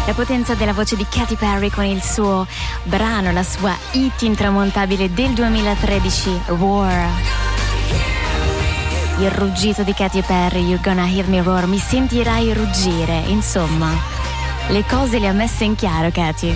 La potenza della voce di Katy Perry con il suo brano, la sua hit intramontabile del 2013, Roar. Il ruggito di Katy Perry, You're Gonna Hear Me Roar, mi sentirai ruggire. Insomma, le cose le ha messe in chiaro Katy.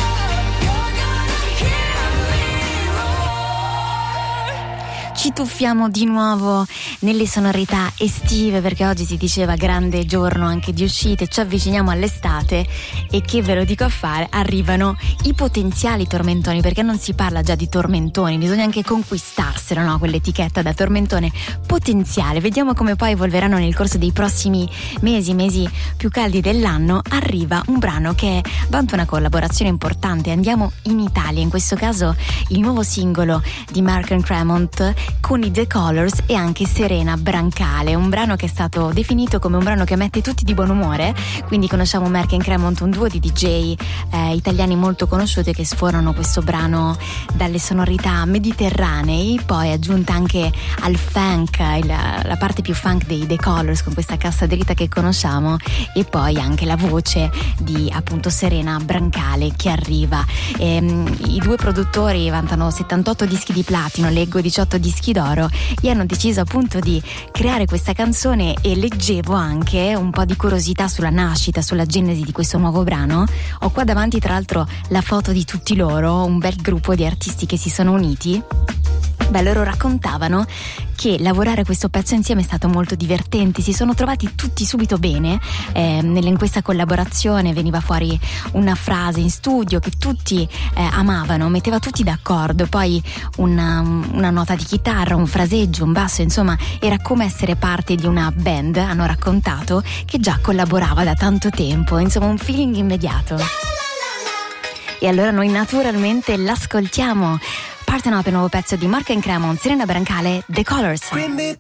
Ci tuffiamo di nuovo nelle sonorità estive, perché oggi si diceva grande giorno anche di uscite, ci avviciniamo all'estate e che ve lo dico a fare, arrivano i potenziali tormentoni, perché non si parla già di tormentoni, bisogna anche conquistarselo, no? Quell'etichetta da tormentone potenziale. Vediamo come poi evolveranno nel corso dei prossimi mesi più caldi dell'anno. Arriva un brano che vanta una collaborazione importante, andiamo in Italia, in questo caso il nuovo singolo di Mark & Cremont con i The Colors e anche Serena Brancale, un brano che è stato definito come un brano che mette tutti di buon umore. Quindi conosciamo Mark & Cremont, un duo di DJ italiani molto conosciuti che sforano questo brano dalle sonorità mediterranee, poi aggiunta anche al funk, la parte più funk dei The Colors con questa cassa dritta che conosciamo, e poi anche la voce di appunto Serena Brancale che arriva. I due produttori vantano 78 dischi di platino, leggo 18 dischi d'oro, e hanno deciso appunto di creare questa canzone. E leggevo anche un po' di curiosità sulla nascita, sulla genesi di questo nuovo brano. Ho qua davanti tra l'altro la foto di tutti loro, un bel gruppo di artisti che si sono uniti. Beh, loro raccontavano che lavorare questo pezzo insieme è stato molto divertente, si sono trovati tutti subito bene. In questa collaborazione veniva fuori una frase in studio che tutti amavano, metteva tutti d'accordo, poi una nota di chitarra, un fraseggio, un basso, insomma era come essere parte di una band, hanno raccontato, che già collaborava da tanto tempo, insomma un feeling immediato. E allora noi naturalmente l'ascoltiamo. Parten Up, il nuovo pezzo di Mark & Cremont, Serena Brancale, The Colors. Quindi